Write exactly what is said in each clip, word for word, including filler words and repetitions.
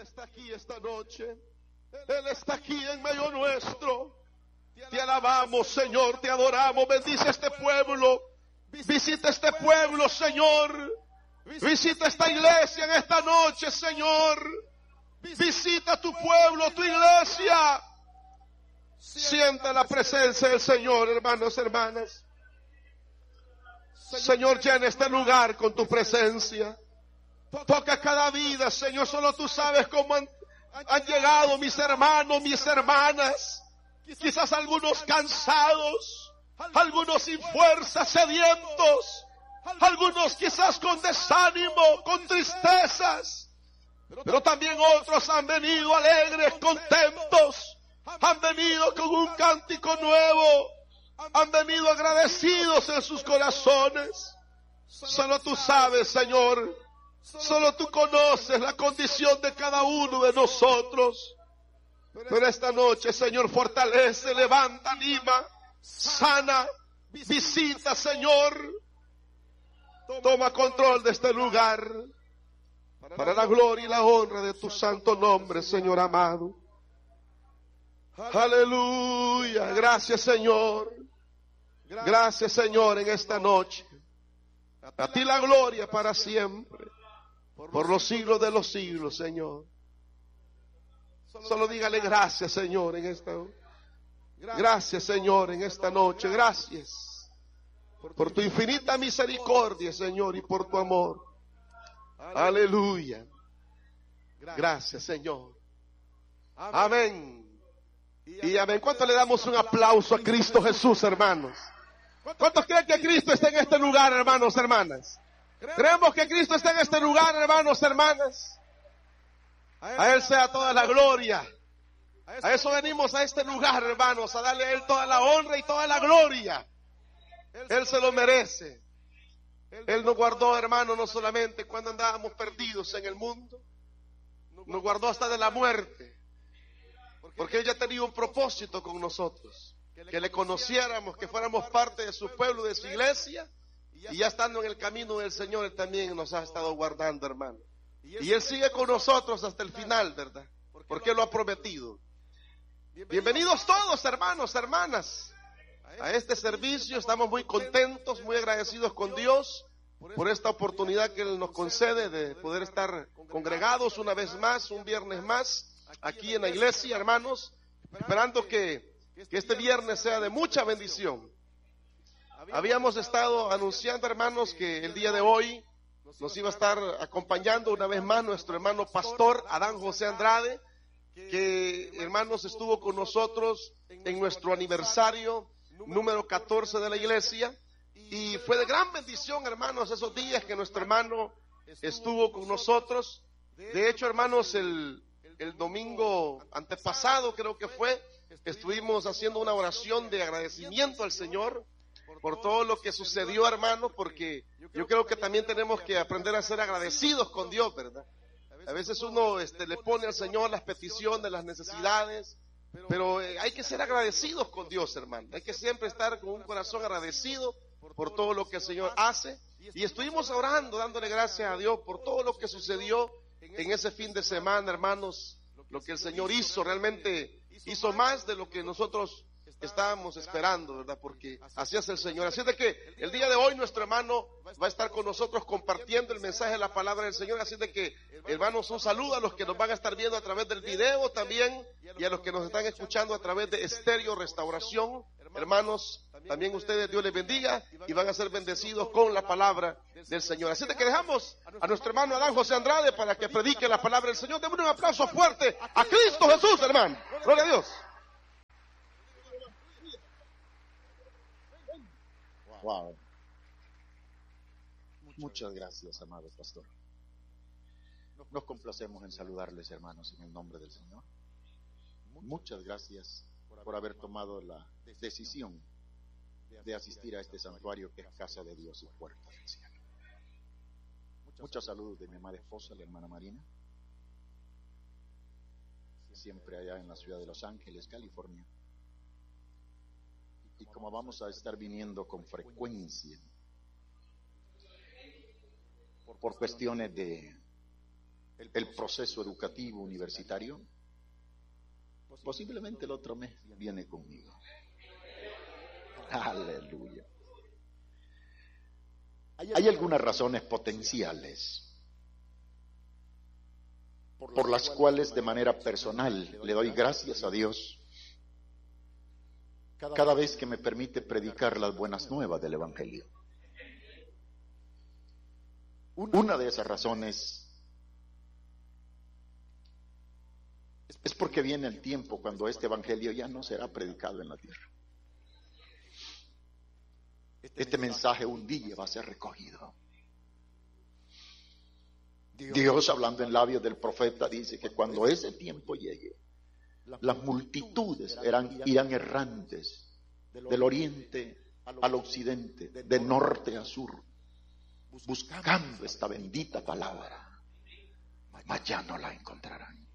está aquí esta noche. Él está aquí en medio nuestro. Te alabamos, Señor, te adoramos. Bendice este pueblo. Visita este pueblo, Señor. Visita esta iglesia en esta noche, Señor. Visita tu pueblo, tu iglesia. Sienta la presencia del Señor, hermanos, hermanas. Señor, llena este lugar con tu presencia. Toca cada vida, Señor. Solo tú sabes cómo han, han llegado mis hermanos, mis hermanas. Quizás algunos cansados, algunos sin fuerza, sedientos, algunos quizás con desánimo, con tristezas. Pero también otros han venido alegres, contentos. Han venido con un cántico nuevo. Han venido agradecidos en sus corazones. Solo tú sabes, Señor. Solo tú conoces la condición de cada uno de nosotros. Pero esta noche, Señor, fortalece, levanta, anima, sana, visita, Señor. Toma control de este lugar para la gloria y la honra de tu santo nombre, Señor amado. Aleluya. Gracias, Señor. Gracias, Señor, en esta noche. A ti la gloria para siempre, por los siglos de los siglos, Señor. Solo dígale gracias, Señor, en esta Gracias, Señor, en esta noche. Gracias por tu infinita misericordia, Señor, y por tu amor. Aleluya. Gracias, Señor. Amén. Y amén. ¿Cuánto le damos un aplauso a Cristo Jesús, hermanos? ¿Cuántos creen que Cristo está en este lugar, hermanos, hermanas? Creemos que Cristo está en este lugar, hermanos, hermanas. A Él sea toda la gloria. A eso venimos a este lugar, hermanos, a darle a Él toda la honra y toda la gloria. Él se lo merece. Él nos guardó, hermanos, no solamente cuando andábamos perdidos en el mundo, nos guardó hasta de la muerte. Porque Él ya tenía un propósito con nosotros. Que le conociéramos, que fuéramos parte de su pueblo, de su iglesia. Y ya estando en el camino del Señor, Él también nos ha estado guardando, hermano. Y Él sigue con nosotros hasta el final, ¿verdad? Porque Él lo ha prometido. Bienvenidos todos, hermanos, hermanas, a este servicio. Estamos muy contentos, muy agradecidos con Dios por esta oportunidad que Él nos concede de poder estar congregados una vez más, un viernes más, aquí en la iglesia, hermanos, esperando que, que este viernes sea de mucha bendición. Habíamos estado anunciando, hermanos, que el día de hoy nos iba a estar acompañando una vez más nuestro hermano pastor Adán José Andrade, que, hermanos, estuvo con nosotros en nuestro aniversario número catorce de la iglesia, y fue de gran bendición, hermanos, esos días que nuestro hermano estuvo con nosotros. De hecho, hermanos, el, el domingo antepasado, creo que fue, estuvimos haciendo una oración de agradecimiento al Señor por todo lo que sucedió, hermanos, porque yo creo que también tenemos que aprender a ser agradecidos con Dios, ¿verdad? A veces uno este, le pone al Señor las peticiones, las necesidades, pero eh, hay que ser agradecidos con Dios, hermano. Hay que siempre estar con un corazón agradecido por todo lo que el Señor hace. Y estuvimos orando, dándole gracias a Dios por todo lo que sucedió en ese fin de semana, hermanos. Lo que el Señor hizo, realmente hizo más de lo que nosotros estábamos esperando, ¿verdad? Porque así es el Señor. Así es de que el día de hoy nuestro hermano va a estar con nosotros compartiendo el mensaje de la palabra del Señor. Así es de que, hermanos, un saludo a los que nos van a estar viendo a través del video también, y a los que nos están escuchando a través de Estéreo Restauración. Hermanos, también ustedes, Dios les bendiga, y van a ser bendecidos con la palabra del Señor. Así es de que dejamos a nuestro hermano Adán José Andrade para que predique la palabra del Señor. Demos un aplauso fuerte a Cristo Jesús, hermano. Gloria a Dios. Wow. Muchas gracias, amado pastor. Nos complacemos en saludarles, hermanos, en el nombre del Señor. Muchas gracias por haber tomado la decisión de asistir a este santuario que es casa de Dios y puerta del cielo. Muchos saludos de mi amada esposa, la hermana Marina, siempre allá en la ciudad de Los Ángeles, California. Y como vamos a estar viniendo con frecuencia, por cuestiones de, el proceso educativo universitario, posiblemente el otro mes viene conmigo. Aleluya. Hay algunas razones potenciales por las cuales de manera personal le doy gracias a Dios cada vez que me permite predicar las buenas nuevas del Evangelio. Una de esas razones es porque viene el tiempo cuando este Evangelio ya no será predicado en la tierra. Este mensaje un día va a ser recogido. Dios, hablando en labios del profeta, dice que cuando ese tiempo llegue, las multitudes irán, irán errantes del oriente al occidente, de norte a sur, buscando esta bendita palabra, mas ya no la encontrarán.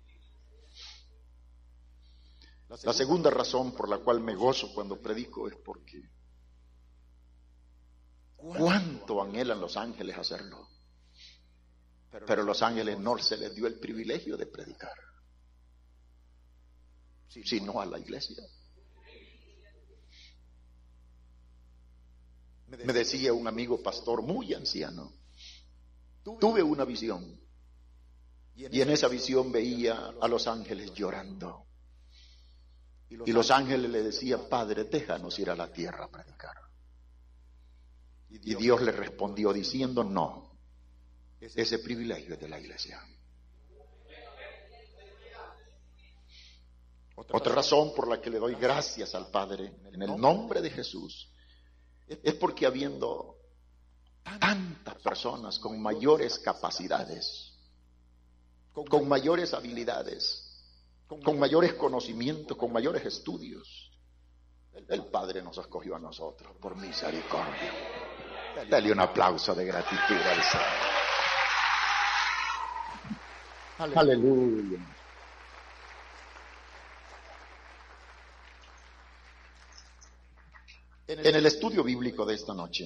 La segunda razón por la cual me gozo cuando predico es porque cuánto anhelan los ángeles hacerlo, pero los ángeles no se les dio el privilegio de predicar, sino a la iglesia. Me decía un amigo pastor muy anciano, tuve una visión y en esa visión veía a los ángeles llorando y los ángeles le decían: Padre, déjanos ir a la tierra a predicar. Y Dios le respondió diciendo: no, ese privilegio es de la iglesia. Otra razón por la que le doy gracias al Padre en el nombre de Jesús es porque habiendo tantas personas con mayores capacidades, con mayores habilidades, con mayores conocimientos, con mayores estudios, el Padre nos escogió a nosotros por misericordia. Dale un aplauso de gratitud al Señor. Aleluya. En el estudio bíblico de esta noche,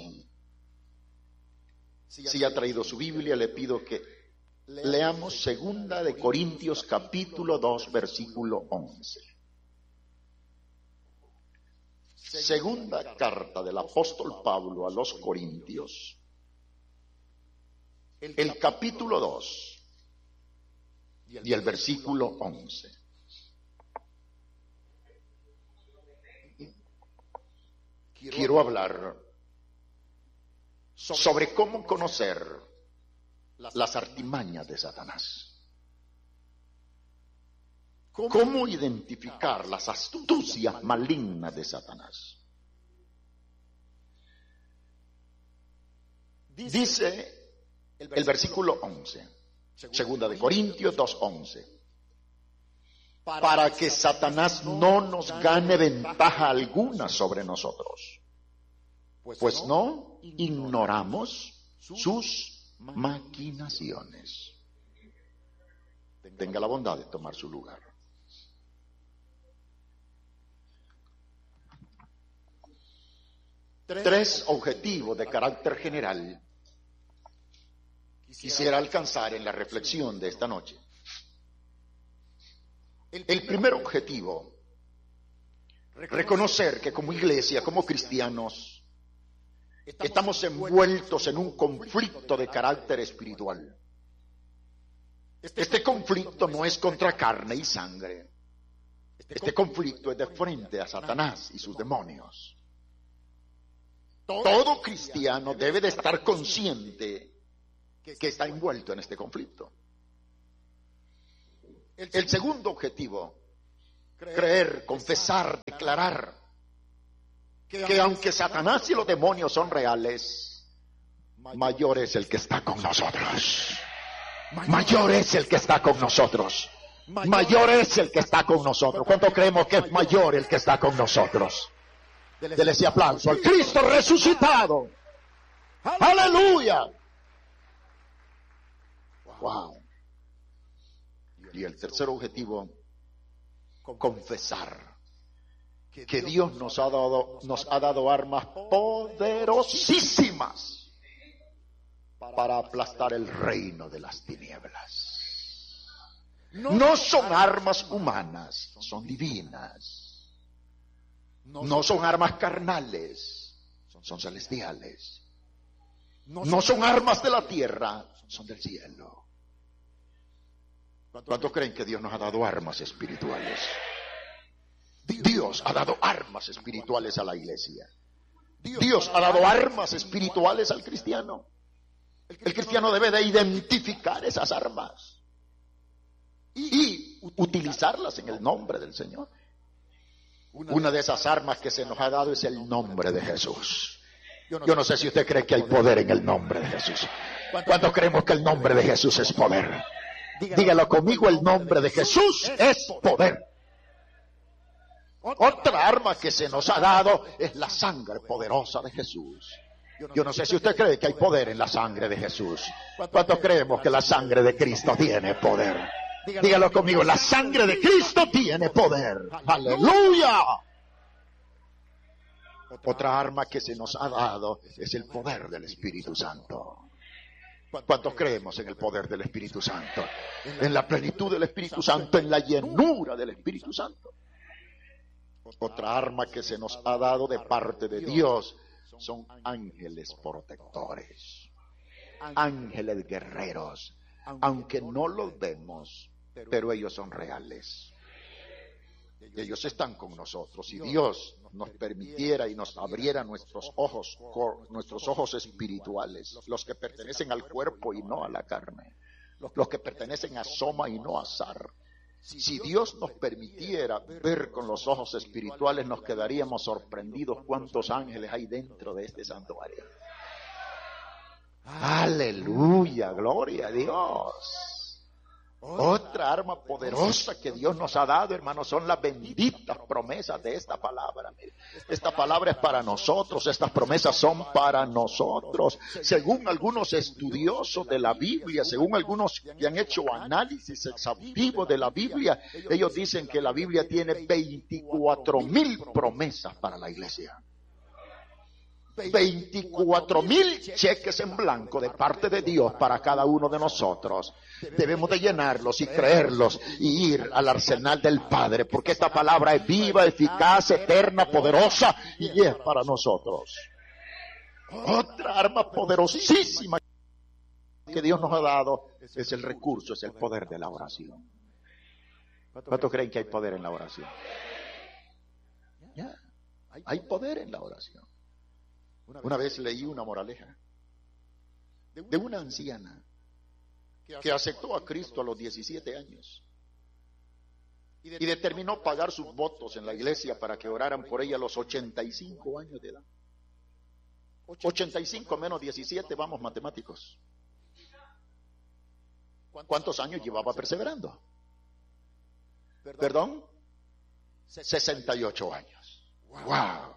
si ha traído su Biblia, le pido que leamos Segunda de Corintios capítulo dos, versículo once. Segunda carta del apóstol Pablo a los Corintios, el capítulo dos y el versículo once. Quiero hablar sobre cómo conocer las artimañas de Satanás. ¿Cómo identificar las astucias malignas de Satanás? Dice el versículo once, Segunda de Corintios dos once, para que Satanás no nos gane ventaja alguna sobre nosotros, pues no ignoramos sus maquinaciones. Tenga la bondad de tomar su lugar. Tres objetivos de carácter general quisiera alcanzar en la reflexión de esta noche. El primer objetivo, reconocer que como iglesia, como cristianos, estamos envueltos en un conflicto de carácter espiritual. Este conflicto no es contra carne y sangre. Este conflicto es de frente a Satanás y sus demonios. Todo cristiano debe de estar consciente que está envuelto en este conflicto. El segundo objetivo, creer, confesar, declarar que aunque Satanás y los demonios son reales, mayor es el que está con nosotros. Mayor es el que está con nosotros. Mayor es el que está con nosotros. ¿Cuánto creemos que es mayor el que está con nosotros? Dele ese aplauso al Cristo resucitado. ¡Aleluya! Wow. Y el tercer objetivo, confesar que Dios nos ha dado, nos ha dado armas poderosísimas para aplastar el reino de las tinieblas. no son armas humanas, son divinas. No son armas carnales, son celestiales. No son armas de la tierra, son del cielo. ¿Cuántos creen que Dios nos ha dado armas espirituales? Dios ha dado armas espirituales a la iglesia. Dios ha dado armas espirituales al cristiano. El cristiano debe de identificar esas armas y utilizarlas en el nombre del Señor. Una de esas armas que se nos ha dado es el nombre de Jesús. Yo no sé si usted cree que hay poder en el nombre de Jesús. ¿Cuántos creemos que el nombre de Jesús es poder? Dígalo conmigo, el nombre de Jesús es poder. Otra arma que se nos ha dado es la sangre poderosa de Jesús. Yo no sé si usted cree que hay poder en la sangre de Jesús. ¿Cuántos creemos que la sangre de Cristo tiene poder? Dígalo conmigo, la sangre de Cristo tiene poder. ¡Aleluya! Otra arma que se nos ha dado es el poder del Espíritu Santo. ¿Cuántos creemos en el poder del Espíritu Santo? En la plenitud del Espíritu Santo, en la llenura del Espíritu Santo. Otra arma que se nos ha dado de parte de Dios son ángeles protectores, ángeles guerreros, aunque no los vemos, pero ellos son reales. Ellos están con nosotros. Si Dios nos permitiera y nos abriera nuestros ojos, nuestros ojos espirituales, los que pertenecen al cuerpo y no a la carne, los que pertenecen a Soma y no a Sar. Si Dios nos permitiera ver con los ojos espirituales, nos quedaríamos sorprendidos cuántos ángeles hay dentro de este santuario. Aleluya, gloria a Dios. Otra arma poderosa que Dios nos ha dado, hermanos, son las benditas promesas de esta palabra. Esta palabra es para nosotros, estas promesas son para nosotros. Según algunos estudiosos de la Biblia, según algunos que han hecho análisis exhaustivo de la Biblia, ellos dicen que la Biblia tiene veinticuatro mil promesas para la iglesia. veinticuatro mil cheques en blanco de parte de Dios para cada uno de nosotros. Debemos de llenarlos y creerlos y ir al arsenal del Padre, porque esta palabra es viva, eficaz, eterna, poderosa y es para nosotros. Otra arma poderosísima que Dios nos ha dado es el recurso, es el poder de la oración. ¿Cuántos creen que hay poder en la oración? Ya, hay poder en la oración. Una vez leí una moraleja de una anciana que aceptó a Cristo a los diecisiete años y determinó pagar sus votos en la iglesia para que oraran por ella a los ochenta y cinco años de edad. ochenta y cinco menos diecisiete, vamos matemáticos. ¿Cuántos años llevaba perseverando? ¿Perdón? sesenta y ocho años. ¡Wow!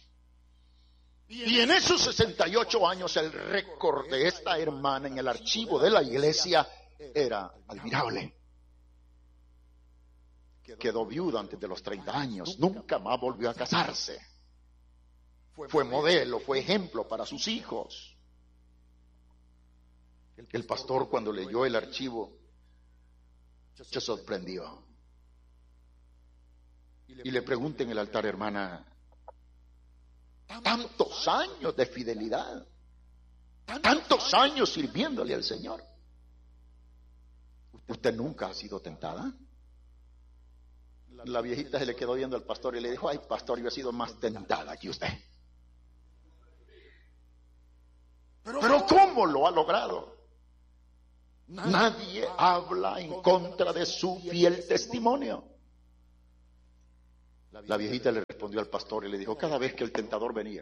Y en esos sesenta y ocho años el récord de esta hermana en el archivo de la iglesia era admirable. Quedó viuda antes de los treinta años, nunca más volvió a casarse. Fue modelo, fue ejemplo para sus hijos. El pastor, cuando leyó el archivo, se sorprendió. Y le pregunta en el altar, hermana, tantos años de fidelidad, tantos años sirviéndole al Señor, ¿usted nunca ha sido tentada? La viejita se le quedó viendo al pastor y le dijo, ay pastor, yo he sido más tentada que usted. Pero ¿cómo lo ha logrado? Nadie habla en contra de su fiel testimonio. La viejita le respondió al pastor y le dijo, cada vez que el tentador venía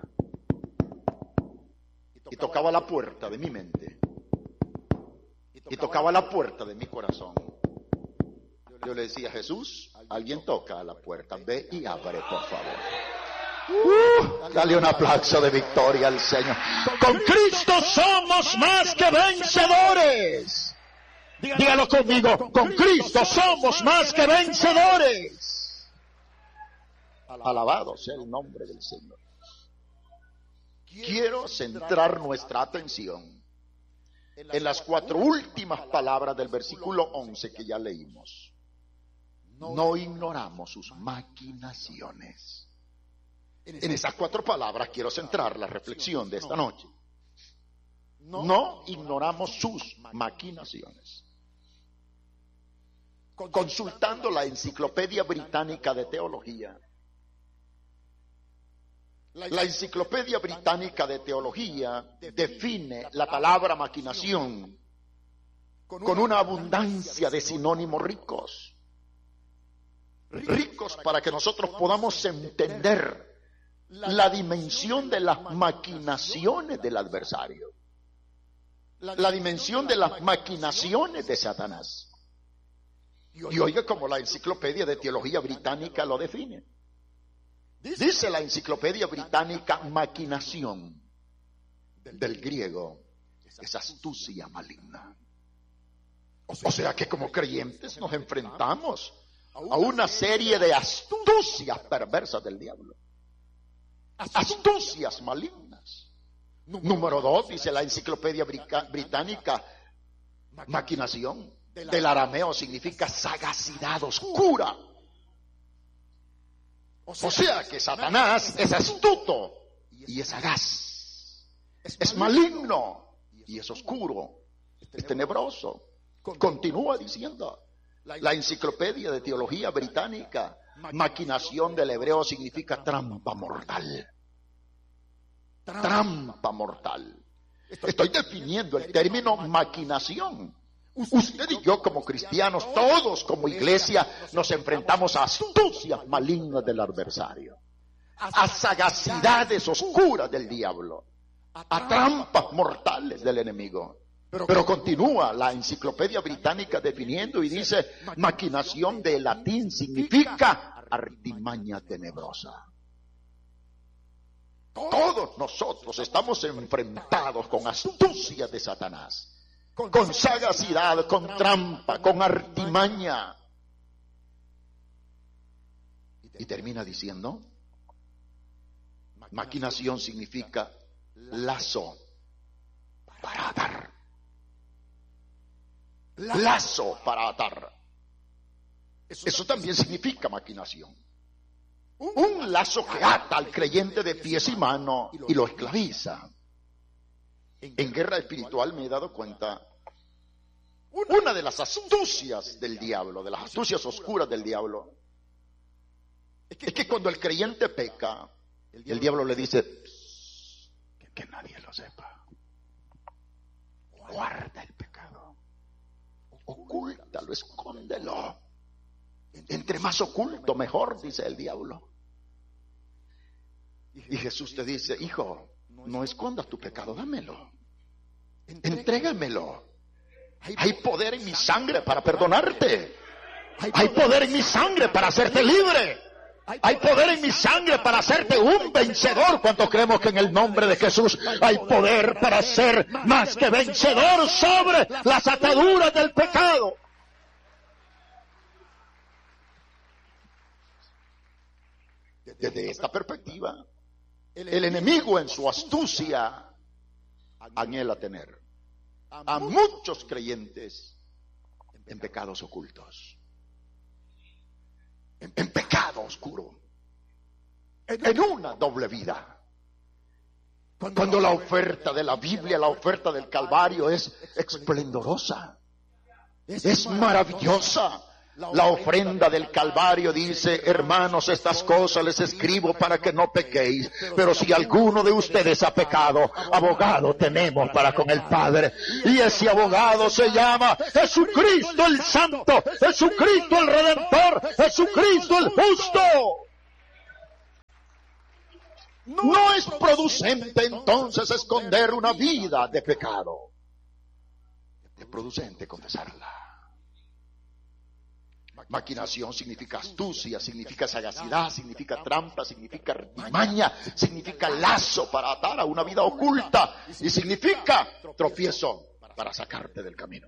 y tocaba la puerta de mi mente y tocaba la puerta de mi corazón, yo le decía, Jesús, alguien toca a la puerta, ve y abre, por favor. Uh, dale un aplauso de victoria al Señor. Con Cristo somos más que vencedores. Dígalo conmigo, con Cristo somos más que vencedores. Alabado sea el nombre del Señor. Quiero centrar nuestra atención en las cuatro últimas palabras del versículo once que ya leímos. no ignoramos sus maquinaciones. En esas cuatro palabras quiero centrar la reflexión de esta noche. No ignoramos sus maquinaciones. Consultando la Enciclopedia Británica de Teología, la Enciclopedia Británica de Teología define la palabra maquinación con una abundancia de sinónimos ricos. Ricos para que nosotros podamos entender la dimensión de las maquinaciones del adversario. La dimensión de las maquinaciones de Satanás. Y oiga como la Enciclopedia de Teología Británica lo define. Dice la Enciclopedia Británica: maquinación, del griego, es astucia maligna. O sea que como creyentes nos enfrentamos a una serie de astucias perversas del diablo. Astucias malignas. Número dos, dice la Enciclopedia Británica, maquinación, del arameo significa sagacidad oscura. O sea que Satanás es astuto y es sagaz, es maligno y es oscuro, es tenebroso. Continúa diciendo la Enciclopedia de Teología Británica, maquinación del hebreo significa trampa mortal. Trampa mortal. Estoy definiendo el término maquinación. Usted y yo como cristianos, todos como iglesia, nos enfrentamos a astucias malignas del adversario, a sagacidades oscuras del diablo, a trampas mortales del enemigo. Pero continúa la Enciclopedia Británica definiendo y dice: maquinación de latín significa artimaña tenebrosa. Todos nosotros estamos enfrentados con astucias de Satanás, con sagacidad, con trampa, con artimaña. Y termina diciendo: maquinación significa lazo para atar. Lazo para atar. Eso también significa maquinación. Un lazo que ata al creyente de pies y manos y lo esclaviza. En guerra espiritual me he dado cuenta, una de las astucias del diablo, de las astucias oscuras del diablo, es que cuando el creyente peca, el diablo le dice: que nadie lo sepa. Guarda el pecado. Ocúltalo, escóndelo. Entre más oculto, mejor, dice el diablo. Y Jesús te dice: hijo, no escondas tu pecado, dámelo. Entrégamelo. Hay poder en mi sangre para perdonarte. Hay poder en mi sangre para hacerte libre. Hay poder en mi sangre para hacerte un vencedor. ¿Cuántos creemos que en el nombre de Jesús hay poder para ser más que vencedor sobre las ataduras del pecado? Desde esta perspectiva, el enemigo en su astucia anhela tener a muchos creyentes en pecados ocultos, en, en pecado oscuro, en una doble vida. Cuando la oferta de la Biblia, la oferta del Calvario es esplendorosa, es maravillosa. La ofrenda del Calvario dice: hermanos, estas cosas les escribo para que no pequéis, pero si alguno de ustedes ha pecado, abogado tenemos para con el Padre, y ese abogado se llama Jesucristo el Santo, Jesucristo el Redentor, Jesucristo el Justo. No es producente entonces esconder una vida de pecado, es producente confesarla. Maquinación significa astucia, significa sagacidad, significa trampa, significa artimaña, significa lazo para atar a una vida oculta y significa tropiezo para sacarte del camino.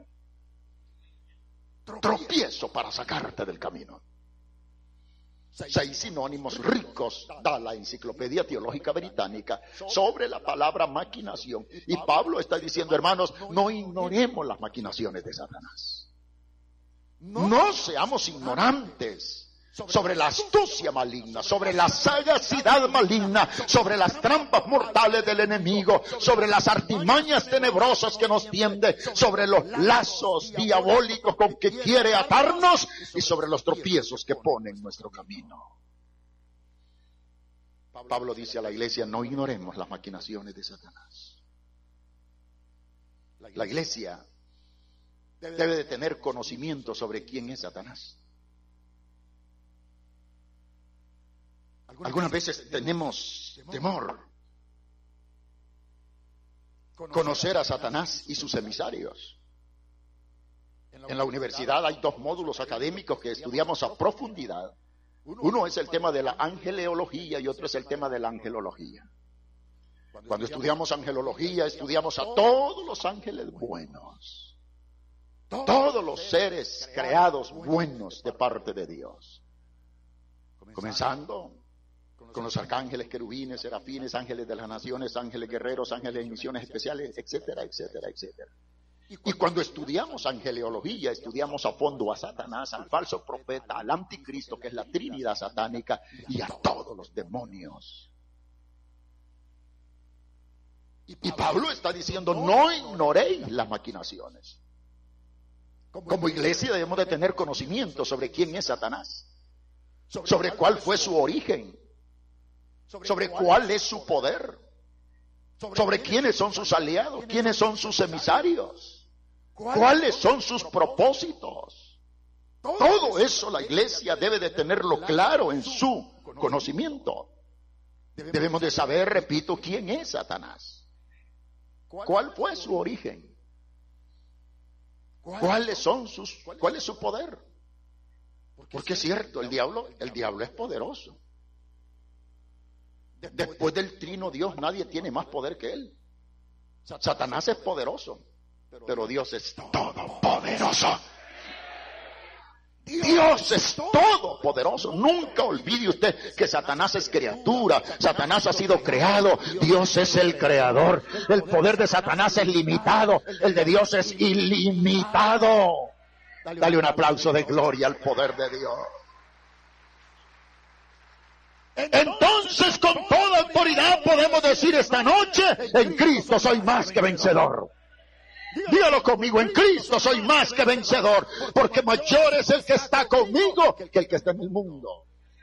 Tropiezo para sacarte del camino. Seis sinónimos ricos da la Enciclopedia Teológica Británica sobre la palabra maquinación. Y Pablo está diciendo: hermanos, no ignoremos las maquinaciones de Satanás. No seamos ignorantes sobre la astucia maligna, sobre la sagacidad maligna, sobre las trampas mortales del enemigo, sobre las artimañas tenebrosas que nos tiende, sobre los lazos diabólicos con que quiere atarnos y sobre los tropiezos que pone en nuestro camino. Pablo dice a la iglesia, no ignoremos las maquinaciones de Satanás. La iglesia debe de tener conocimiento sobre quién es Satanás. Algunas veces tenemos temor conocer a Satanás y sus emisarios. En la universidad hay dos módulos académicos que estudiamos a profundidad. Uno es el tema de la angeleología y otro es el tema de la angelología. Cuando estudiamos angelología, estudiamos a todos los ángeles buenos, todos los seres creados buenos de parte de Dios, comenzando con los arcángeles, querubines, serafines, ángeles de las naciones, ángeles guerreros, ángeles en misiones especiales, etcétera, etcétera, etcétera. Y cuando estudiamos angeleología, estudiamos a fondo a Satanás, al falso profeta, al anticristo, que es la Trinidad satánica, y a todos los demonios. Y Pablo está diciendo, no ignoréis las maquinaciones. Como iglesia debemos de tener conocimiento sobre quién es Satanás, sobre cuál fue su origen, sobre cuál es su poder, sobre quiénes son sus aliados, quiénes son sus emisarios, cuáles son sus propósitos. Todo eso la iglesia debe de tenerlo claro en su conocimiento. Debemos de saber, repito, quién es Satanás, cuál fue su origen, cuáles son sus, cuál es su poder. Porque es cierto, el diablo, el diablo es poderoso. Después del trino Dios, nadie tiene más poder que él. Satanás es poderoso, pero Dios es todopoderoso. Dios es todopoderoso. Nunca olvide usted que Satanás es criatura. Satanás ha sido creado. Dios es el creador. El poder de Satanás es limitado. El de Dios es ilimitado. Dale un aplauso de gloria al poder de Dios. Entonces, con toda autoridad podemos decir esta noche, en Cristo soy más que vencedor. Dígalo conmigo, en Cristo soy más que vencedor, porque mayor es el que está conmigo que el que está en el mundo.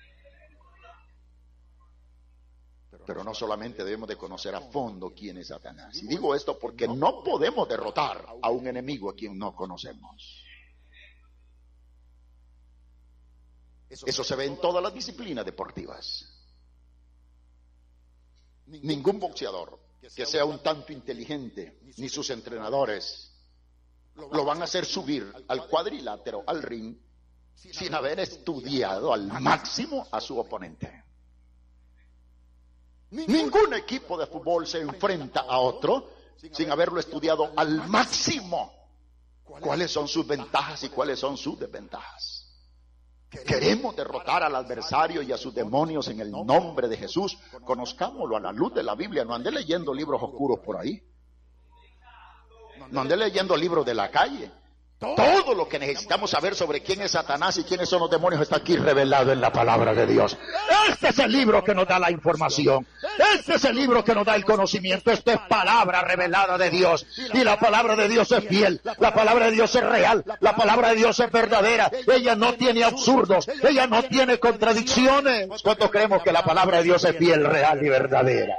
Pero no solamente debemos de conocer a fondo quién es Satanás. Y digo esto porque no podemos derrotar a un enemigo a quien no conocemos. Eso se ve en todas las disciplinas deportivas. Ningún boxeador que sea un tanto inteligente, ni sus entrenadores, lo van a hacer subir al cuadrilátero, al ring, sin haber estudiado al máximo a su oponente. Ningún equipo de fútbol se enfrenta a otro sin haberlo estudiado al máximo. ¿Cuáles son sus ventajas y cuáles son sus desventajas? Queremos derrotar al adversario y a sus demonios en el nombre de Jesús. Conozcámoslo a la luz de la Biblia. No ande leyendo libros oscuros por ahí. No ande leyendo libros de la calle. Todo lo que necesitamos saber sobre quién es Satanás y quiénes son los demonios está aquí revelado en la palabra de Dios. Este es el libro que nos da la información. Este es el libro que nos da el conocimiento. Esta es palabra revelada de Dios. Y la palabra de Dios es fiel. La palabra de Dios es real. La palabra de Dios es verdadera. Ella no tiene absurdos. Ella no tiene contradicciones. ¿Cuántos creemos que la palabra de Dios es fiel, real y verdadera?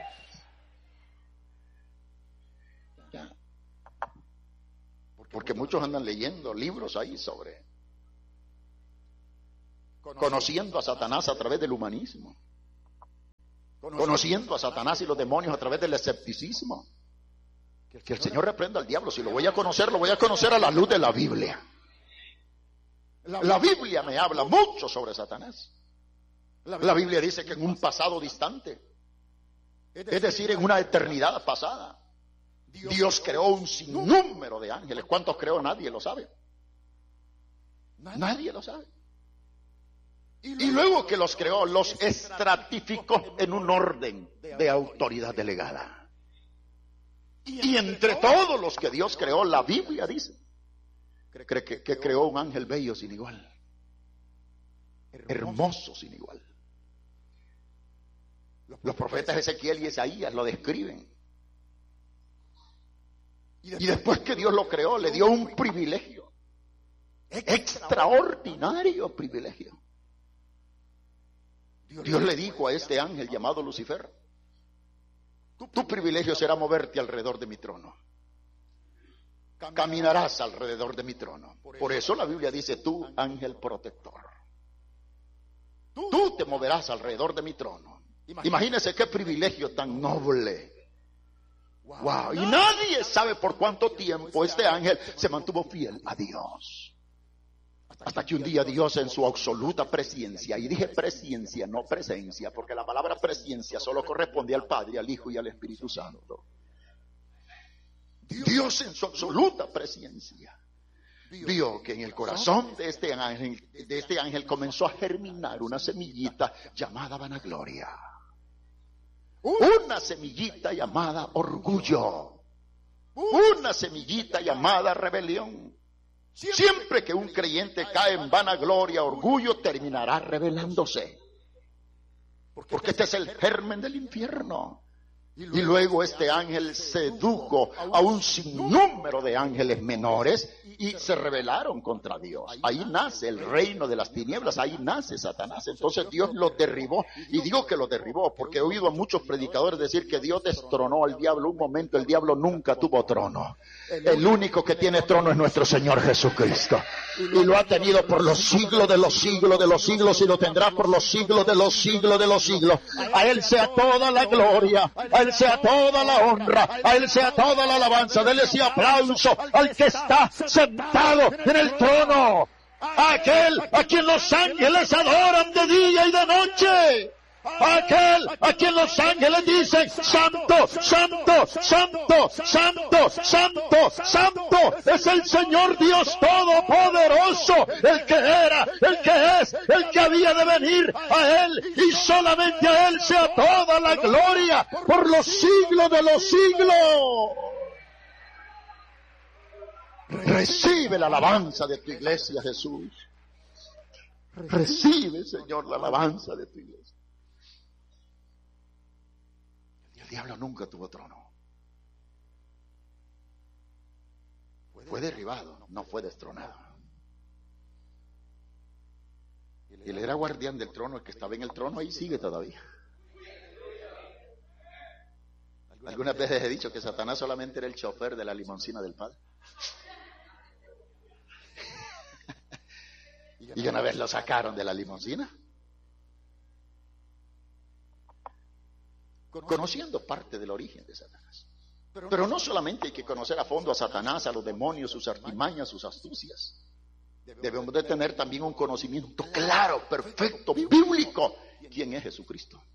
Porque muchos andan leyendo libros ahí sobre conociendo a Satanás a través del humanismo, conociendo a Satanás y los demonios a través del escepticismo. Que el Señor reprenda al diablo. Si lo voy a conocer, lo voy a conocer a la luz de la Biblia. La Biblia me habla mucho sobre Satanás. La Biblia dice que en un pasado distante, es decir, en una eternidad pasada, Dios creó un sinnúmero de ángeles. ¿Cuántos creó? Nadie lo sabe. Nadie lo sabe. Y luego que los creó, los estratificó en un orden de autoridad delegada. Y entre todos los que Dios creó, la Biblia dice cree que, que creó un ángel bello sin igual, hermoso sin igual. Los profetas Ezequiel y Isaías lo describen. Y después que Dios lo creó, le dio un privilegio, extraordinario privilegio. Dios le dijo a este ángel llamado Lucifer: tu privilegio será moverte alrededor de mi trono. Caminarás alrededor de mi trono. Por eso la Biblia dice: tú, ángel protector, tú te moverás alrededor de mi trono. Imagínese qué privilegio tan noble. Wow. Y nadie sabe por cuánto tiempo este ángel se mantuvo fiel a Dios. Hasta que un día Dios, en su absoluta presciencia, y dije presciencia, no presencia, porque la palabra presciencia solo corresponde al Padre, al Hijo y al Espíritu Santo. Dios, en su absoluta presciencia, vio que en el corazón de este ángel, de este ángel comenzó a germinar una semillita llamada vanagloria. Una semillita llamada orgullo. Una semillita llamada rebelión. Siempre que un creyente cae en vanagloria, orgullo, terminará rebelándose. Porque este es el germen del infierno. Y luego este ángel sedujo a un sinnúmero de ángeles menores y se rebelaron contra Dios. Ahí nace el reino de las tinieblas, ahí nace Satanás. Entonces Dios lo derribó, y digo que lo derribó porque he oído a muchos predicadores decir que Dios destronó al diablo. Un momento, el diablo nunca tuvo trono. El único que tiene trono es nuestro Señor Jesucristo, y lo ha tenido por los siglos de los siglos de los siglos, y lo tendrá por los siglos de los siglos de los siglos. A Él sea toda la gloria, a Él sea toda la honra, a Él sea toda la alabanza. Dele ese aplauso al que está sentado en el trono, a aquel a quien los ángeles adoran de día y de noche, a aquel a quien los ángeles dicen: santo, santo, santo, santo, santo, santo es el Señor Dios Todopoderoso, el que era, el que es, el que había de venir. A Él y solamente a Él sea toda la gloria por los siglos de los siglos. Recibe la alabanza de tu iglesia, Jesús. Recibe, Señor, la alabanza de tu iglesia. El diablo nunca tuvo trono. Fue derribado, no fue destronado. Y él era guardián del trono, el que estaba en el trono ahí sigue todavía. Algunas veces he dicho que Satanás solamente era el chofer de la limusina del Padre. Y una vez lo sacaron de la limusina, conociendo parte del origen de Satanás. Pero no solamente hay que conocer a fondo a Satanás, a los demonios, sus artimañas, sus astucias. Debemos de tener también un conocimiento claro, perfecto, bíblico. ¿Quién es Jesucristo?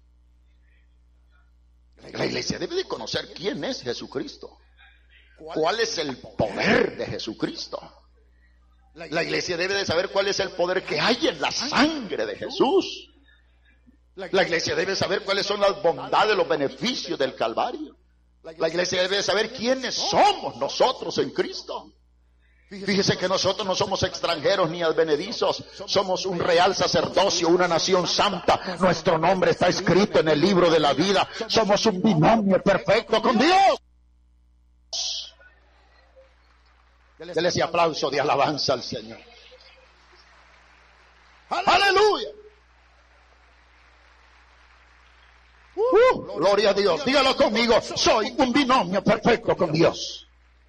La iglesia debe de conocer quién es Jesucristo. ¿Cuál es el poder de Jesucristo? La iglesia debe de saber cuál es el poder que hay en la sangre de Jesús. La iglesia debe saber cuáles son las bondades, los beneficios del Calvario. La iglesia debe de saber quiénes somos nosotros en Cristo. Fíjese que nosotros no somos extranjeros ni advenedizos, somos un real sacerdocio, una nación santa. Nuestro nombre está escrito en el libro de la vida. Somos un binomio perfecto con Dios. Dele ese aplauso de alabanza al Señor. ¡Aleluya! Uh, gloria a Dios. Dígalo conmigo. Soy un binomio perfecto con Dios.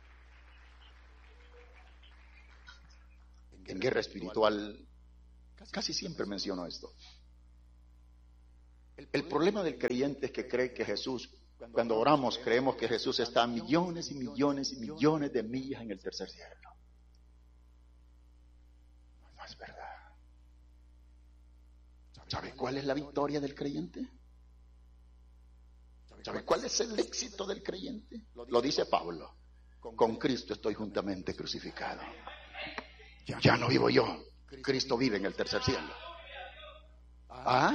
En guerra espiritual casi siempre menciono esto. El problema del creyente es que cree que Jesús, cuando oramos, creemos que Jesús está a millones y millones y millones de millas en el tercer cielo. No es verdad. ¿Sabe cuál es la victoria del creyente? ¿Sabe cuál es el éxito del creyente? Lo dice Pablo: con Cristo estoy juntamente crucificado. Ya no vivo yo, Cristo vive en el tercer cielo. ¿Ah?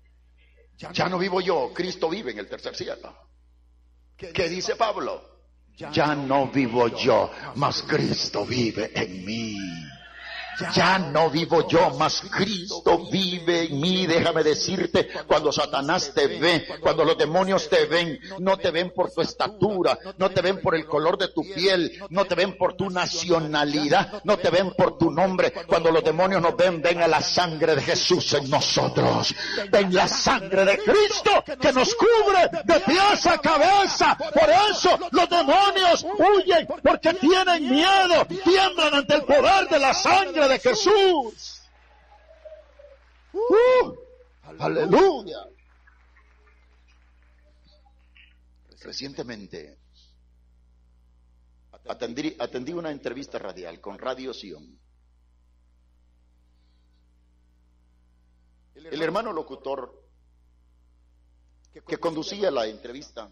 Ya no vivo yo, Cristo vive en el tercer cielo. ¿Qué dice Pablo? Ya no vivo yo, mas Cristo vive en mí. Ya no vivo yo, mas Cristo vive en mí. Déjame decirte, cuando Satanás te ve, cuando los demonios te ven, no te ven por tu estatura, no te ven por el color de tu piel, no te ven por tu nacionalidad, no te ven por tu nombre. Cuando los demonios nos ven, ven a la sangre de Jesús en nosotros. Ven la sangre de Cristo que nos cubre de pies a cabeza. Por eso los demonios huyen, porque tienen miedo, tiemblan ante el poder de la sangre de Jesús. Uh, aleluya. Recientemente atendí, atendí una entrevista radial con Radio Sion. El hermano locutor que conducía la entrevista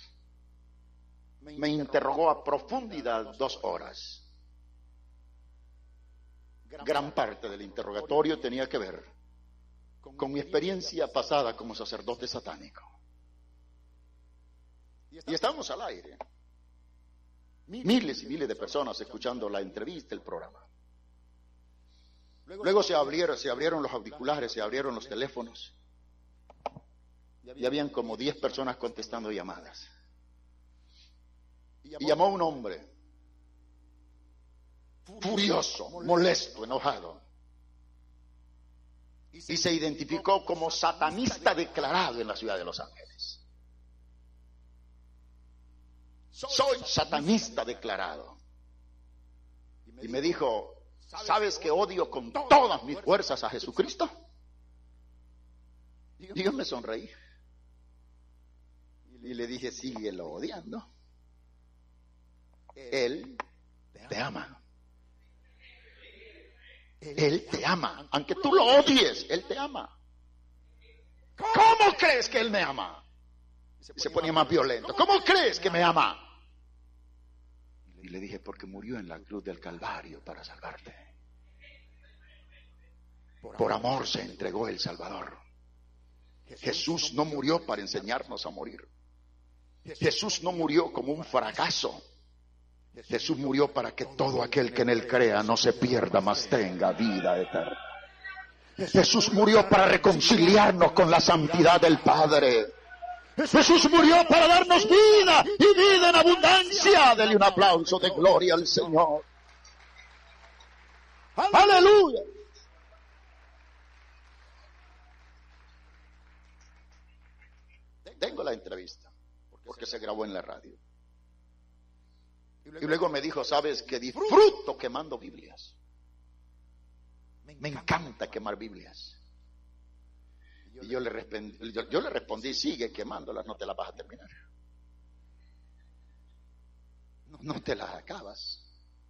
me interrogó a profundidad dos horas. Gran parte del interrogatorio tenía que ver con mi experiencia pasada como sacerdote satánico. Y estábamos al aire. Miles y miles de personas escuchando la entrevista, el programa. Luego se abrieron, se abrieron los auriculares, se abrieron los teléfonos. Y habían como diez personas contestando llamadas. Y llamó un hombre, furioso, molesto, enojado. Y se identificó como satanista declarado en la ciudad de Los Ángeles. Soy satanista declarado. Y me dijo, ¿sabes que odio con todas mis fuerzas a Jesucristo? Y yo me sonreí. Y le dije, síguelo odiando. Él te ama. Él te ama, aunque tú lo odies, Él te ama. ¿Cómo crees que Él me ama? Y se ponía más violento. ¿Cómo crees que me ama? Y le dije, porque murió en la cruz del Calvario para salvarte. Por amor se entregó el Salvador. Jesús no murió para enseñarnos a morir. Jesús no murió como un fracaso. Jesús murió para que todo aquel que en Él crea no se pierda, mas tenga vida eterna. Jesús murió para reconciliarnos con la santidad del Padre. Jesús murió para darnos vida y vida en abundancia. Dele un aplauso de gloria al Señor. ¡Aleluya! Tengo la entrevista, porque se grabó en la radio. Y luego me dijo, ¿sabes que disfruto quemando Biblias? Me encanta quemar Biblias. Y yo le respondí, yo, yo le respondí, sigue quemándolas, no te las vas a terminar. No, no te las acabas.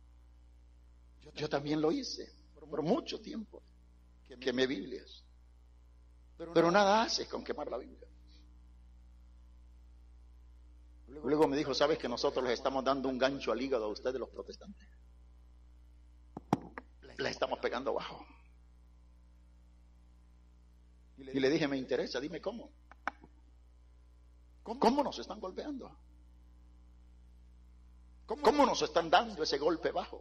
Yo también lo hice, por mucho tiempo. Quemé Biblias. Pero nada haces con quemar la Biblia. Luego me dijo, ¿sabes que nosotros les estamos dando un gancho al hígado a ustedes los protestantes? Les estamos pegando abajo. Y le dije, me interesa, dime cómo. ¿Cómo nos están golpeando? ¿Cómo nos están dando ese golpe bajo?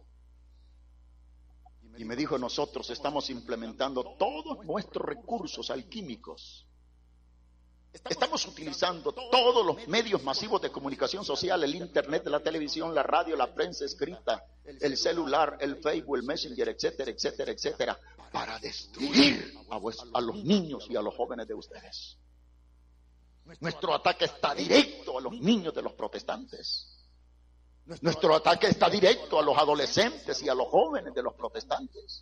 Y me dijo, nosotros estamos implementando todos nuestros recursos alquímicos. Estamos utilizando todos los medios masivos de comunicación social, el internet, la televisión, la radio, la prensa escrita, el celular, el Facebook, el Messenger, etcétera, etcétera, etcétera, para destruir a, a los niños y a los jóvenes de ustedes. Nuestro ataque está directo a los niños de los protestantes. Nuestro ataque está directo a los adolescentes y a los jóvenes de los protestantes.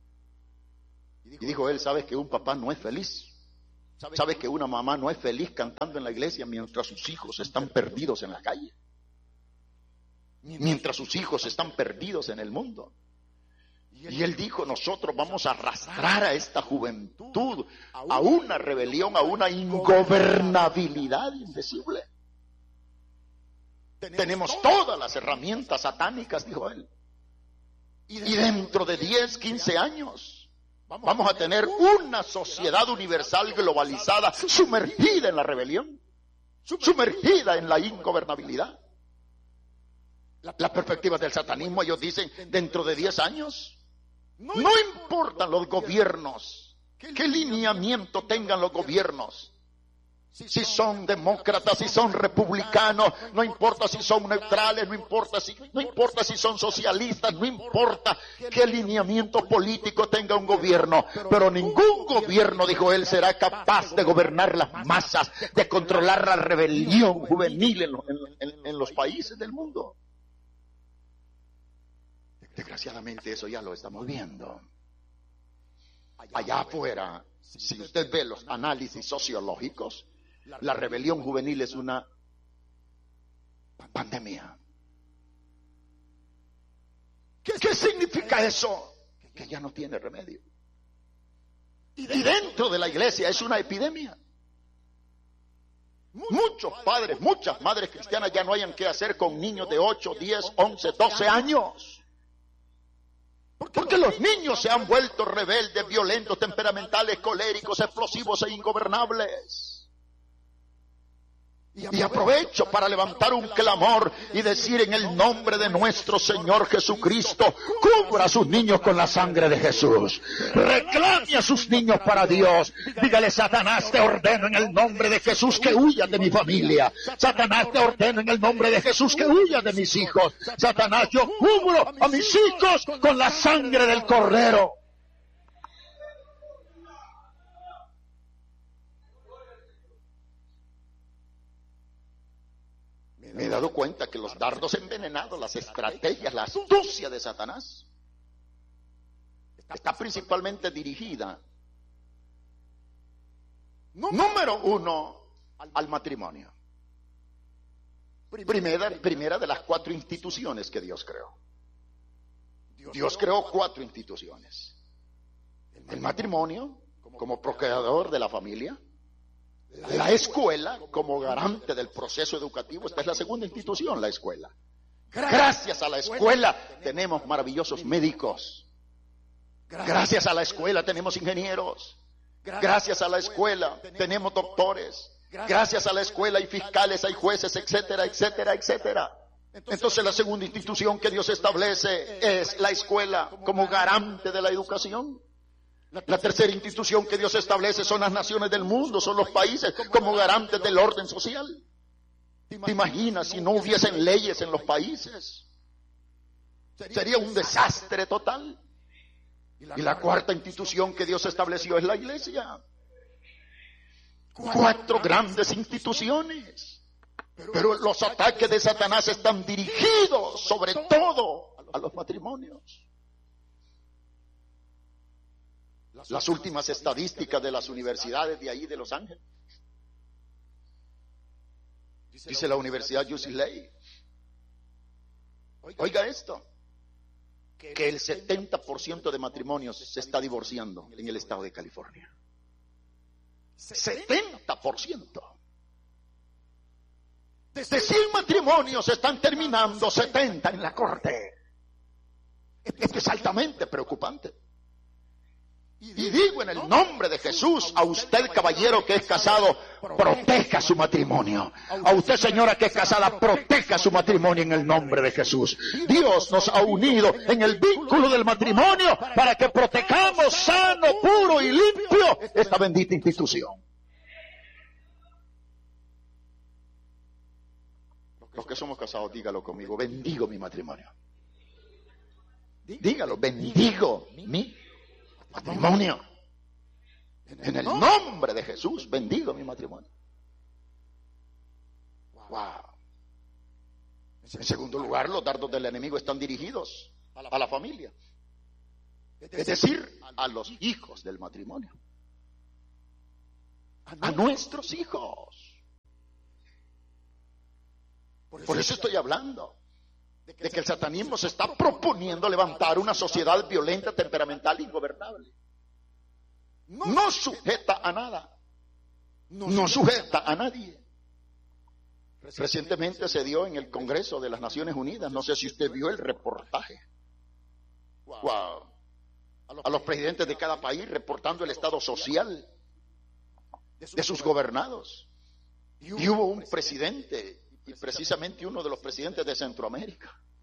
Y dijo él, ¿sabes que un papá no es feliz? ¿Sabes que una mamá no es feliz cantando en la iglesia mientras sus hijos están perdidos en la calle? Mientras sus hijos están perdidos en el mundo. Y él dijo, nosotros vamos a arrastrar a esta juventud a una rebelión, a una ingobernabilidad indecible. Tenemos todas las herramientas satánicas, dijo él. Y dentro de diez, quince años vamos a tener una sociedad universal globalizada, sumergida en la rebelión, sumergida en la ingobernabilidad. Las perspectivas del satanismo, ellos dicen, dentro de diez años, no importan los gobiernos, qué lineamiento tengan los gobiernos. Si son demócratas, si son republicanos, no importa si son neutrales, no importa si, no importa si son socialistas, no importa qué lineamiento político tenga un gobierno, pero ningún gobierno, dijo él, será capaz de gobernar las masas, de controlar la rebelión juvenil en, en, en, en los países del mundo. Desgraciadamente eso ya lo estamos viendo. Allá afuera, si usted ve los análisis sociológicos, la rebelión juvenil es una pandemia. ¿Qué, qué significa eso? Que ya no tiene remedio. Y dentro de la iglesia es una epidemia. Muchos padres, muchas madres cristianas ya no hayan qué hacer con niños de ocho, diez, once, doce años. Porque los niños se han vuelto rebeldes, violentos, temperamentales, coléricos, explosivos e ingobernables. Y aprovecho para levantar un clamor y decir en el nombre de nuestro Señor Jesucristo, cubra a sus niños con la sangre de Jesús. Reclame a sus niños para Dios. Dígale, Satanás, te ordeno en el nombre de Jesús que huyas de mi familia. Satanás, te ordeno en el nombre de Jesús que huyas de mis hijos. Satanás, yo cubro a mis hijos con la sangre del Cordero. Me he dado cuenta que los dardos envenenados, las estrategias, la astucia de Satanás está principalmente dirigida, número uno, al matrimonio. Primera, primera de las cuatro instituciones que Dios creó. Dios creó cuatro instituciones. El matrimonio como procreador de la familia. La escuela como garante del proceso educativo. Esta es la segunda institución, la escuela. Gracias a la escuela tenemos maravillosos médicos. Gracias a la escuela tenemos ingenieros. Gracias a la escuela tenemos doctores. Gracias a la escuela hay fiscales, hay jueces, etcétera, etcétera, etcétera. Entonces la segunda institución que Dios establece es la escuela como garante de la educación. La tercera institución que Dios establece son las naciones del mundo, son los países como garantes del orden social. ¿Te imaginas si no hubiesen leyes en los países? Sería un desastre total. Y la cuarta institución que Dios estableció es la iglesia. Cuatro grandes instituciones. Pero los ataques de Satanás están dirigidos sobre todo a los matrimonios. Las últimas estadísticas de las universidades de ahí de Los Ángeles. Dice la Universidad U C L A. Oiga esto. Que el setenta por ciento de matrimonios se está divorciando en el estado de California. setenta por ciento. De cien matrimonios se están terminando setenta en la corte. Esto es altamente preocupante. Y digo en el nombre de Jesús, a usted caballero que es casado, proteja su matrimonio. A usted señora que es casada, proteja su matrimonio en el nombre de Jesús. Dios nos ha unido en el vínculo del matrimonio para que protejamos sano, puro y limpio esta bendita institución. Los que somos casados, dígalo conmigo, bendigo mi matrimonio. Dígalo, bendigo mi matrimonio. En el nombre de Jesús, bendigo mi matrimonio. Wow. En segundo lugar, los dardos del enemigo están dirigidos a la familia. Es decir, a los hijos del matrimonio. A nuestros hijos. Por eso estoy hablando de que el satanismo se está proponiendo levantar una sociedad violenta, temperamental e ingobernable. No sujeta a nada. No sujeta a nadie. Recientemente se dio en el Congreso de las Naciones Unidas, no sé si usted vio el reportaje. Wow. A los presidentes de cada país reportando el estado social de sus gobernados. Y hubo un presidente, y precisamente uno de los presidentes de Centroamérica,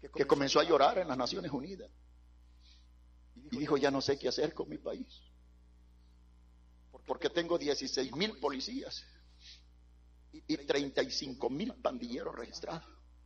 que comenzó a llorar en las Naciones Unidas y dijo, ya no sé qué hacer con mi país, porque tengo dieciséis mil policías y treinta y cinco mil pandilleros registrados.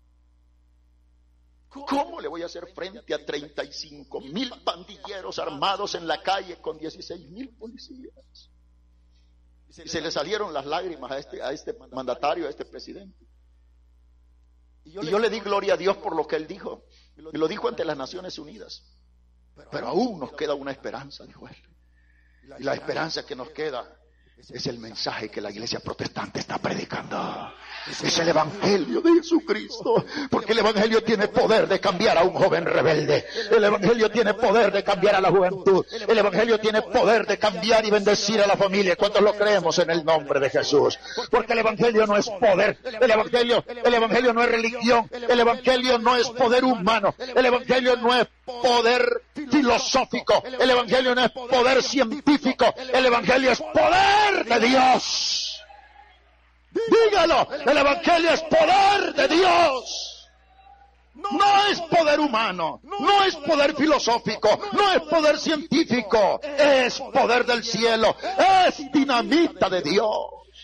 ¿Cómo le voy a hacer frente a treinta y cinco mil pandilleros armados en la calle con dieciséis mil policías? Y se le salieron las lágrimas a este, a este mandatario, a este presidente. Y yo le di gloria a Dios por lo que él dijo. Y lo dijo ante las Naciones Unidas. Pero aún nos queda una esperanza, dijo él. Y la esperanza que nos queda es el mensaje que la iglesia protestante está predicando. Es el evangelio de Jesucristo. Porque el evangelio tiene poder de cambiar a un joven rebelde. El evangelio tiene poder de cambiar a la juventud. El evangelio tiene poder de cambiar y bendecir a la familia. ¿Cuántos lo creemos en el nombre de Jesús? Porque el evangelio no es poder. El evangelio, el evangelio no es religión. El evangelio no es poder humano. El evangelio no es poder filosófico. El evangelio no es poder científico. El evangelio es poder de Dios. Dígalo, el evangelio es poder de Dios. No es poder humano, no es poder filosófico, no es poder científico, es poder del cielo, es dinamita de Dios.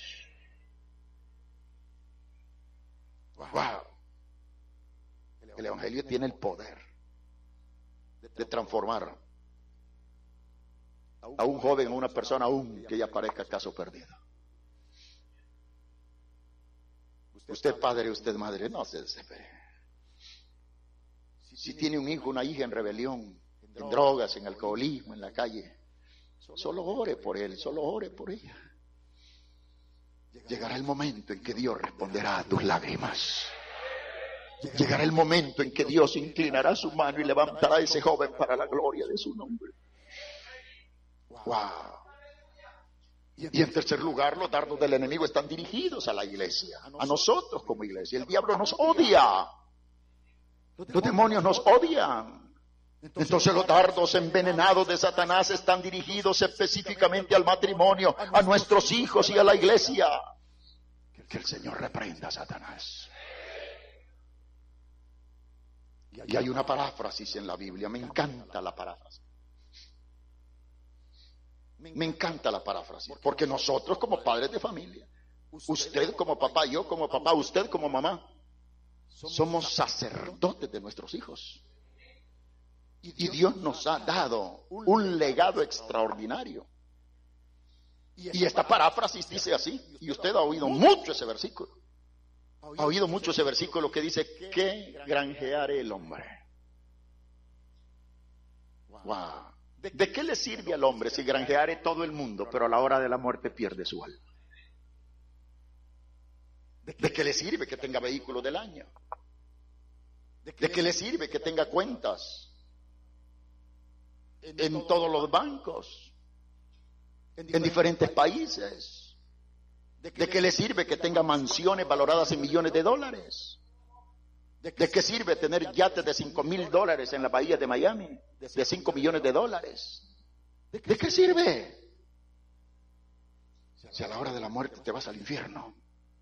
Wow. El evangelio tiene el poder de transformar a un joven, a una persona aún que ya parezca caso perdido. Usted padre, usted madre, no se desespere. Si tiene un hijo, una hija en rebelión, en drogas, en alcoholismo, en la calle, solo ore por él, solo ore por ella. Llegará el momento en que Dios responderá a tus lágrimas. Llegará el momento en que Dios inclinará su mano y levantará a ese joven para la gloria de su nombre. Wow. Y en tercer lugar, los dardos del enemigo están dirigidos a la iglesia, a nosotros como iglesia. El diablo nos odia. Los demonios nos odian. Entonces los dardos envenenados de Satanás están dirigidos específicamente al matrimonio, a nuestros hijos y a la iglesia. Que el Señor reprenda a Satanás. Y hay una paráfrasis en la Biblia, me encanta la paráfrasis. Me encanta la paráfrasis, porque nosotros como padres de familia, usted como papá, yo como papá, usted como mamá, somos sacerdotes de nuestros hijos. Y Dios nos ha dado un legado extraordinario. Y esta paráfrasis dice así, y usted ha oído mucho ese versículo. Ha oído mucho ese versículo que dice, ¿qué granjeará el hombre? Wow. ¿De qué le sirve al hombre si granjeare todo el mundo, pero a la hora de la muerte pierde su alma? ¿De qué le sirve que tenga vehículo del año? ¿De qué le sirve que tenga cuentas en todos los bancos, en diferentes países? ¿De qué le sirve que tenga mansiones valoradas en millones de dólares? ¿De qué sirve tener yates de cinco mil dólares en la bahía de Miami? De cinco millones de dólares. ¿De qué sirve? Si a la hora de la muerte te vas al infierno.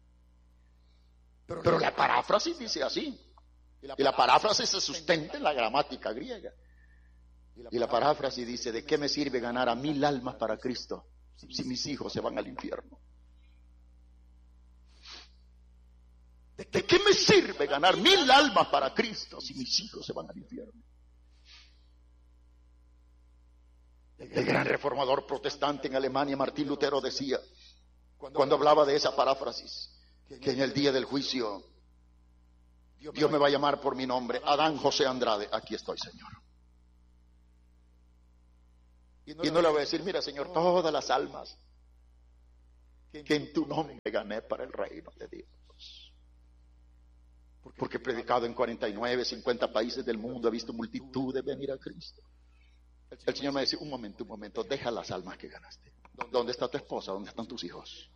Pero la paráfrasis dice así. Y la paráfrasis se sustenta en la gramática griega. Y la paráfrasis dice, ¿de qué me sirve ganar a mil almas para Cristo si mis hijos se van al infierno? ¿De qué me sirve ganar mil almas para Cristo si mis hijos se van al infierno? El gran reformador protestante en Alemania, Martín Lutero, decía, cuando hablaba de esa paráfrasis, que en el día del juicio Dios me va a llamar por mi nombre, Adán José Andrade, aquí estoy, Señor. Y no le voy a decir, mira, Señor, todas las almas que en tu nombre gané para el reino de Dios. Porque he predicado en cuarenta y nueve, cincuenta países del mundo, he visto multitudes venir a Cristo. El Señor me dice, un momento, un momento, deja las almas que ganaste. ¿Dónde está tu esposa? ¿Dónde están tus hijos?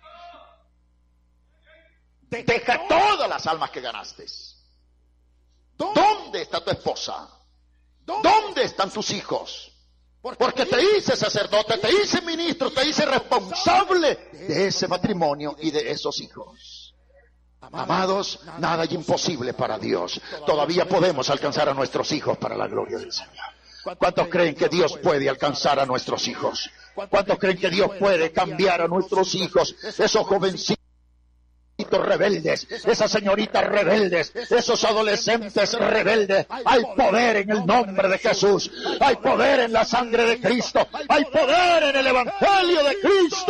Deja todas las almas que ganaste. ¿Dónde está tu esposa? ¿Dónde están tus hijos? Porque te hice sacerdote, te hice ministro, te hice responsable de ese matrimonio y de esos hijos. Amados, nada es imposible para Dios. Todavía podemos alcanzar a nuestros hijos para la gloria del Señor. ¿Cuántos creen que Dios puede alcanzar a nuestros hijos? ¿Cuántos creen que Dios puede cambiar a nuestros hijos? Esos jovencitos rebeldes, esas señoritas rebeldes, esos adolescentes rebeldes. Hay poder en el nombre de Jesús. Hay poder en la sangre de Cristo. Hay poder en el Evangelio de Cristo.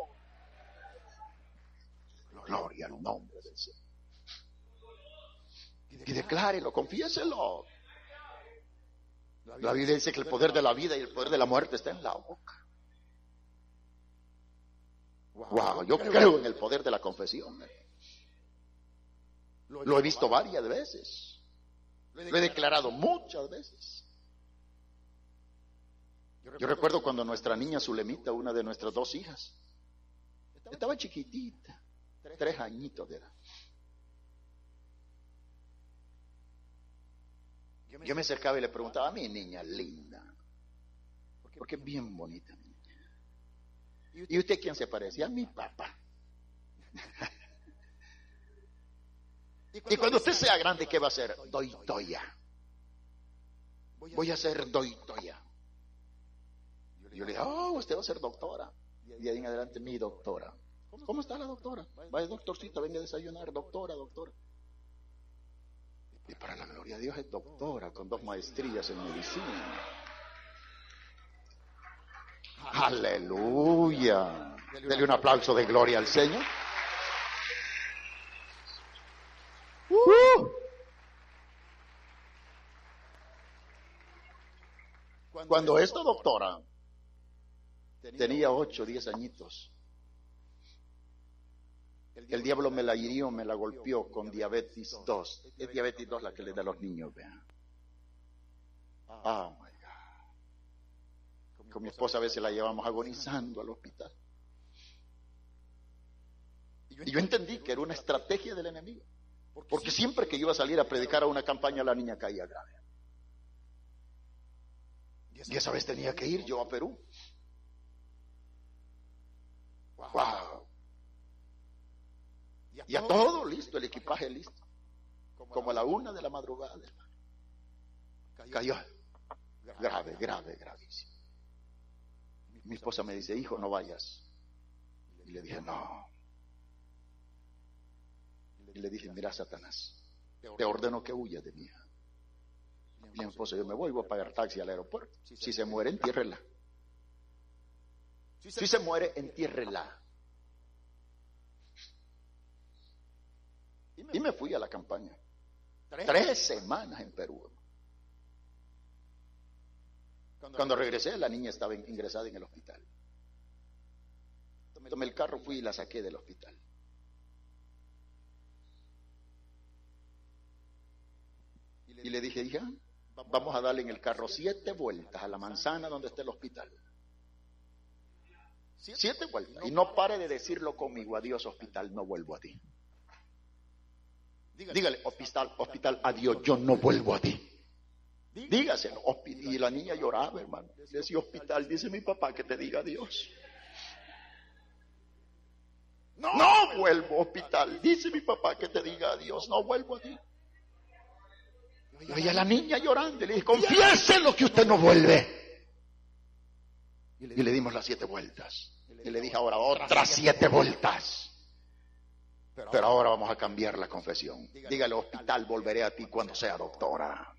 Gloria al nombre del Señor. Y declárelo, confiéselo. La Biblia dice que el poder de la vida y el poder de la muerte está en la boca. Wow, yo creo en el poder de la confesión. Lo he visto varias veces. Lo he declarado muchas veces. Yo recuerdo cuando nuestra niña Zulemita, una de nuestras dos hijas, estaba chiquitita, tres añitos de edad. Yo me acercaba y le preguntaba a mi niña linda, porque es bien bonita. ¿Y usted quién se parece? A mi papá. Y cuando usted sea grande, ¿qué va a hacer? Doy toya. Voy a ser doy toya. Yo le dije, oh, usted va a ser doctora. Y ahí en adelante, mi doctora. ¿Cómo está la doctora? Vaya, doctorcita, venga a desayunar, doctora, doctora. Y para la gloria de Dios es doctora, con dos maestrías en medicina. Aleluya. Dele un aplauso de gloria al Señor. Uh. Cuando esta doctora tenía ocho, diez añitos, el diablo me la hirió, me la golpeó con diabetes dos. Es diabetes dos la que le da a los niños, vean. Oh my God. Con mi esposa a veces la llevamos agonizando al hospital. Y yo entendí que era una estrategia del enemigo. Porque siempre que yo iba a salir a predicar a una campaña, la niña caía grave. Y esa vez tenía que ir yo a Perú. Wow. Y a todo listo, el equipaje listo. Como a la una de la madrugada. Cayó. Grave, grave, gravísimo. Mi esposa me dice, hijo, no vayas. Y le dije, no. Y le dije, mira, Satanás, te ordeno que huyas de mi hija. Y mi esposa, yo me voy, voy a pagar taxi al aeropuerto. Si se muere, entiérrela. Si se muere, entiérrela. Y me fui a la campaña. Tres semanas en Perú. Cuando regresé, la niña estaba ingresada en el hospital. Tomé el carro, fui y la saqué del hospital. Y le dije, hija, vamos a darle en el carro siete vueltas a la manzana donde está el hospital. Siete vueltas. Y no pare de decirlo conmigo, adiós hospital, no vuelvo a ti. Dígale, hospital, hospital, adiós, yo no vuelvo a ti. Dígaselo. Y la niña lloraba, hermano. Le decía, hospital, dice mi papá que te diga adiós. No, no vuelvo, hospital. Dice mi papá que te diga adiós. No vuelvo a ti. Y oye a la niña llorando. Y le dije, confiese lo que usted no vuelve. Y le dimos las siete vueltas. Y le dije, ahora otras siete vueltas. Pero ahora vamos a cambiar la confesión. Dígale, hospital, volveré a ti cuando sea doctora.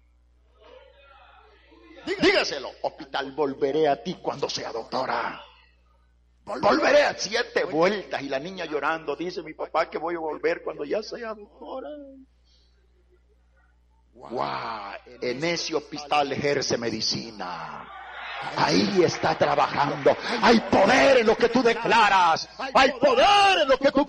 Dígaselo, hospital, volveré a ti cuando sea doctora. Volveré a siete vueltas. Y la niña llorando, dice mi papá que voy a volver cuando ya sea doctora. Wow, en ese hospital ejerce medicina. Ahí está trabajando. Hay poder en lo que tú declaras. Hay poder en lo que tú